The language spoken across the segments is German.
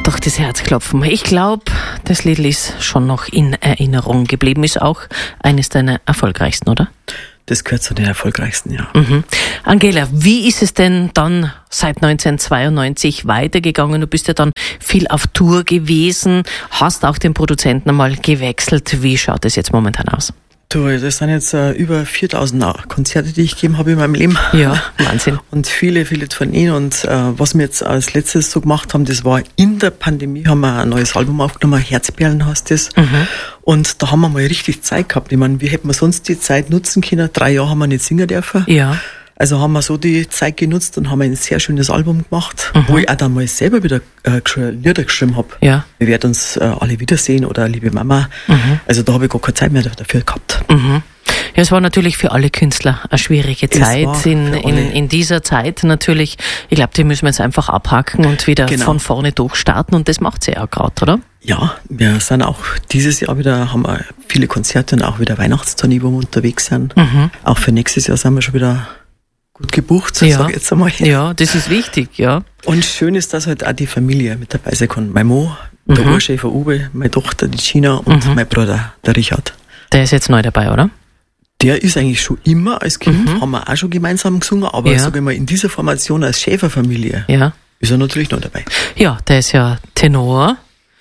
Doch das Herzklopfen. Ich glaube, das Lied ist schon noch in Erinnerung geblieben. Ist auch eines deiner erfolgreichsten, oder? Das gehört zu den erfolgreichsten, ja. Mhm. Angela, wie ist es denn dann seit 1992 weitergegangen? Du bist ja dann viel auf Tour gewesen, hast auch den Produzenten einmal gewechselt. Wie schaut es jetzt momentan aus? Du, das sind jetzt über 4000 Konzerte, die ich gegeben habe in meinem Leben. Ja, Wahnsinn. Und viele von ihnen. Und was wir jetzt als letztes so gemacht haben, das war in der Pandemie, haben wir ein neues Album aufgenommen, Herzperlen heißt das. Mhm. Und da haben wir mal richtig Zeit gehabt. Ich meine, wie hätten wir sonst die Zeit nutzen können? 3 Jahre haben wir nicht singen dürfen. Ja. Also haben wir so die Zeit genutzt und haben ein sehr schönes Album gemacht, wo ich auch dann mal selber wieder Lieder geschrieben habe. Ja. Wir werden uns alle wiedersehen oder liebe Mama. Also da habe ich gar keine Zeit mehr dafür gehabt. Mhm. Ja, es war natürlich für alle Künstler eine schwierige Zeit in dieser Zeit natürlich. Ich glaube, die müssen wir jetzt einfach abhaken und wieder von vorne durchstarten und das macht sie ja gerade, oder? Ja, wir sind auch dieses Jahr wieder, haben wir viele Konzerte und auch wieder Weihnachtstournee, wo wir unterwegs sind. Mhm. Auch für nächstes Jahr sind wir schon wieder gut gebucht, sag ich jetzt einmal. Ja, das ist wichtig, ja. Und schön ist, dass halt auch die Familie mit dabei sein kann. Mein Mo, der Urschäfer Uwe, meine Tochter, die Gina und mein Bruder, der Richard. Der ist jetzt neu dabei, oder? Der ist eigentlich schon immer als Kind, haben wir auch schon gemeinsam gesungen, aber sag ich mal, in dieser Formation als Schäferfamilie ist er natürlich noch dabei. Ja, der ist ja Tenor.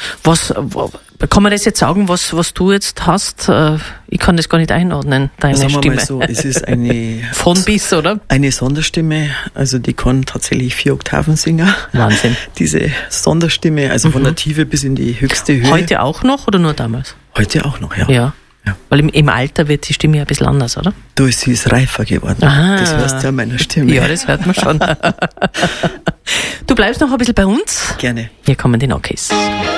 Kann man das jetzt sagen, was du jetzt hast? Ich kann das gar nicht einordnen, deine Stimme. Sagen wir mal so, es ist eine von bis, oder? Eine Sonderstimme, also die kann tatsächlich 4 Oktaven singen. Wahnsinn. Diese Sonderstimme, also von der Tiefe bis in die höchste Höhe. Heute auch noch oder nur damals? Heute auch noch, ja. Ja. Weil im Alter wird die Stimme ja ein bisschen anders, oder? Du, sie ist reifer geworden. Aha. Das hörst du an meiner Stimme. Ja, das hört man schon. Du bleibst noch ein bisschen bei uns? Gerne. Hier kommen die Knockys.